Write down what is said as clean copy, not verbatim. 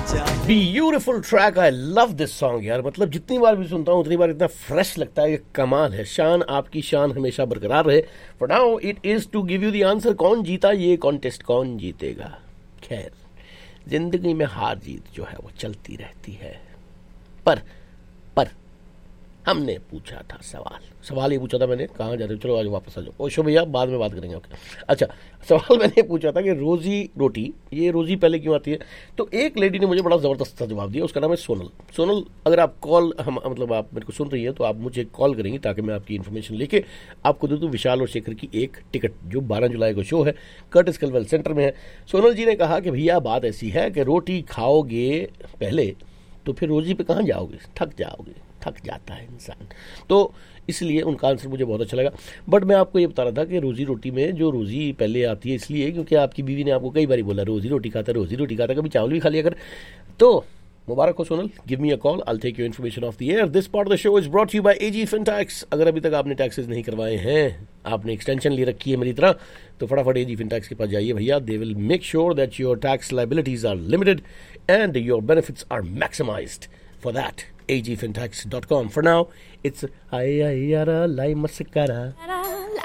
Beautiful track, I love this song यार। मतलब जितनी बार भी सुनता हूँ उतनी बार इतना फ्रेश लगता है, ये कमाल है। शान, आपकी शान हमेशा बरकरार रहे। For now it is to give you the answer, कौन जीता ये कॉन्टेस्ट, कौन जीतेगा। खैर, जिंदगी में हार जीत जो है वो चलती रहती है, पर हमने पूछा था सवाल ये पूछा था मैंने, कहाँ जा रहे हो, चलो आज वापस आ जाओ। ओशो भैया बाद में बात करेंगे, ओके। अच्छा, सवाल मैंने पूछा था कि रोजी रोटी, ये रोजी पहले क्यों आती है। तो एक लेडी ने मुझे बड़ा ज़बरदस्त सा जवाब दिया, उसका नाम है सोनल। सोनल, अगर आप कॉल मतलब आप मेरे को सुन रही हैं तो आप मुझे कॉल करेंगी ताकि मैं आपकी इन्फॉर्मेशन लेके आपको दे दूँ विशाल और शेखर की एक टिकट, जो 12 जुलाई को शो है, कर्टिस कल्वल सेंटर में है। सोनल जी ने कहा कि भैया बात ऐसी है कि रोटी खाओगे पहले तो फिर रोजी पे कहाँ जाओगे, थक जाता है इंसान, तो इसलिए उनका आंसर मुझे बहुत अच्छा लगा। बट मैं आपको ये बता रहा था कि रोजी रोटी में जो रोजी पहले आती है इसलिए क्योंकि आपकी बीवी ने आपको कई बार बोला रोजी रोटी खाता, कभी चावल भी खा लिया कर। तो मुबारक हो Sonal, give me a call, I will take your information of the air. This part of the show is brought you by AG फिनटैक्स। अगर अभी तक आपने टैक्सेस नहीं करवाए हैं, आपने एक्सटेंशन ले रखी है मेरी तरह, तो फटाफट एजी फिनटैक्स के पास जाइए भैया। They will make sure that your tax liabilities are limited and your benefits are maximised. For that, agfintax.com. For now, it's ay ay yara lay mascara.